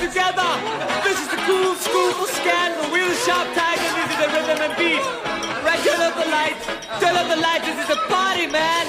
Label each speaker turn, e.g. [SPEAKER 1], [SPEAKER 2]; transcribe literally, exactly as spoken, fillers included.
[SPEAKER 1] together. This is the cool school for scandal. We're the sharp tigers, this is the rhythm and beat. Right, turn up the lights, turn up the lights, this is a party, man.